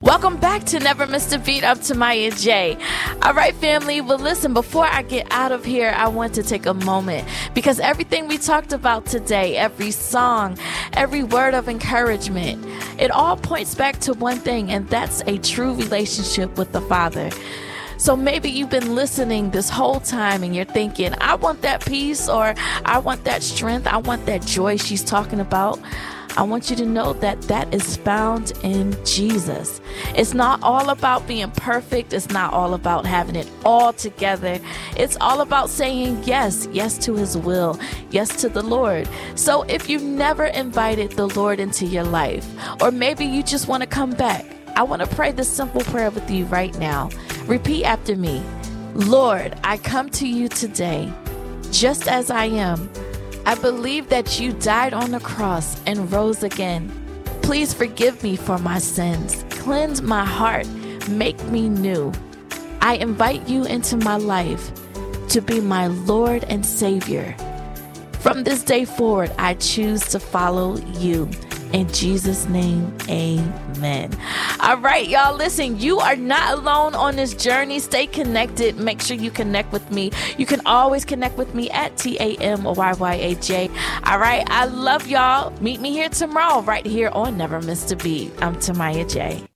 Welcome back to Never Missed a Beat. I'm Tamaya J. All right, family. Well, listen, before I get out of here, I want to take a moment because everything we talked about today, every song, every word of encouragement, it all points back to one thing, and that's a true relationship with the Father. So maybe you've been listening this whole time and you're thinking, I want that peace, or I want that strength, I want that joy she's talking about. I want you to know that that is found in Jesus. It's not all about being perfect. It's not all about having it all together. It's all about saying yes to his will, yes to the Lord. So if you've never invited the Lord into your life, or maybe you just want to come back, I want to pray this simple prayer with you right now. Repeat after me. Lord, I come to you today, just as I am. I believe that you died on the cross and rose again. Please forgive me for my sins. Cleanse my heart. Make me new. I invite you into my life to be my Lord and Savior. From this day forward, I choose to follow you. In Jesus' name, amen. All right, y'all, listen, you are not alone on this journey. Stay connected. Make sure you connect with me. You can always connect with me at TAMYYAJ. All right, I love y'all. Meet me here tomorrow right here on Never Missed a Beat. I'm Tamaya J.